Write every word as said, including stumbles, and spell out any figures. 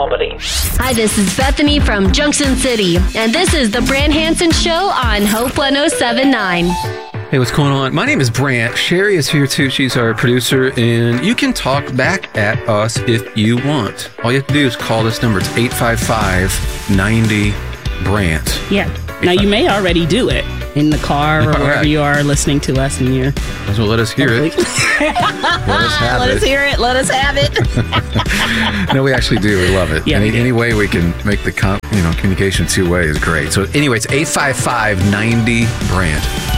Albany. Hi, this is Bethany from Junction City, and this is the Brant Hansen Show on Hope one oh seven point nine. Hey, what's going on? My name is Brant. Sherry is here too. She's our producer, and you can talk back at us if you want. All you have to do is call this number. It's eight five five, nine zero, Brant. Yeah. Now, you may already do it in the car or All wherever right. you are listening to us, and you're... So let us hear it. Let us have Let it. us hear it. Let us have it. No, we actually do. We love it. Yeah, any, we do. any way we can make the com- you know communication two way is great. So anyway, it's eight five five, nine zero, Brant.